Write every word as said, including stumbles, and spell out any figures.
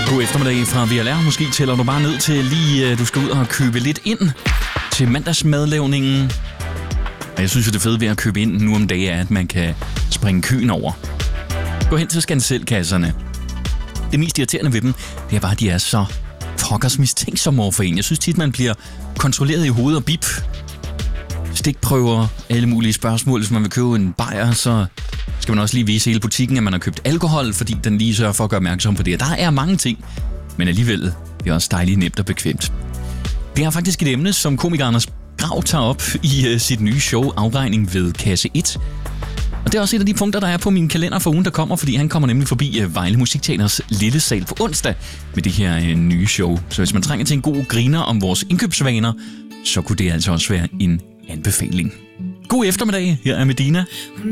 God eftermiddag fra V L R. Måske tæller du bare ned til lige, du skal ud og købe lidt ind til mandagsmadlavningen. Og jeg synes jo, det fede ved at købe ind nu om dagen er, at man kan springe køen over. Gå hen til Scanselkasserne. Det mest irriterende ved dem, det er bare, at de er så pokkers mistænksomme over for en. Jeg synes tit, man bliver kontrolleret i hovedet og bip. Stikprøver, alle mulige spørgsmål. Hvis man vil købe en bajer, så skal man også lige vise hele butikken, at man har købt alkohol, fordi den lige sørger for at gøre opmærksom på det. Der er mange ting, men alligevel det er også dejligt nemt og bekvemt. Det er faktisk et emne, som komiker Anders Grav tager op i uh, sit nye show Afregning ved Kasse et. Og det er også et af de punkter, der er på min kalender for ugen, der kommer, fordi han kommer nemlig forbi uh, Vejle Musikteaters Lille Sal på onsdag med det her uh, nye show. Så hvis man trænger til en god griner om vores indkøbsvaner, så kunne det altså også være en anbefaling. God eftermiddag, her er Medina.